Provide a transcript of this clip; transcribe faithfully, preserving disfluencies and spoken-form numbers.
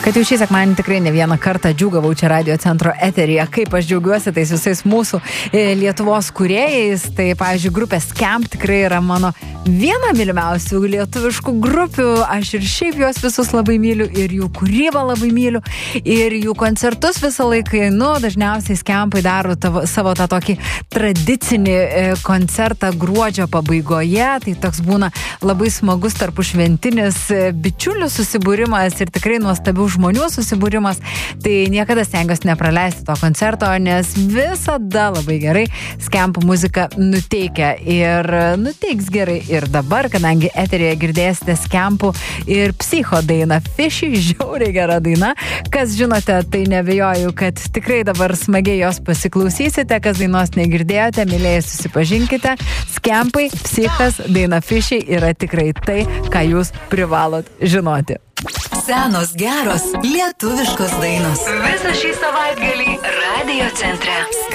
Kad jau šį sekmanį tikrai ne vieną kartą džiūgavau čia Radio Centro eteryje, kaip aš džiaugiuosi tais visais mūsų Lietuvos kūrėjais. Tai, pavyzdžiui, grupė Scamp tikrai yra mano viena mylimiausių lietuviškų grupių. Aš ir šiaip juos visus labai myliu, ir jų kūrybą labai myliu, ir jų koncertus visą laiką einu. Dažniausiai Scampai daro tavo, savo tą tokį tradicinį koncertą gruodžio pabaigoje. Tai toks būna labai smagus tarpušventinis bičiulių susibūrimas ir tikrai nuostabių žmonių susibūrimas. Tai niekada stengiuosi nepraleisti to koncerto, nes visada labai gerai Scamp muzika nuteikia ir nuteiks gerai ir dabar, kadangi eteryje girdėsite Scampų ir Psicho dainą Fishy, žiauriai gera daina. Kas žinote, tai nebejoju, kad tikrai dabar smagiai jos pasiklausysite. Kas dainos negirdėjote, mylėjai susipažinkite. Scampai, Psichas, daina Fishy yra tikrai tai, ką jūs privalot žinoti. Senos geros lietuviškos dainos. Visą šį savaitgalį Radio Centre.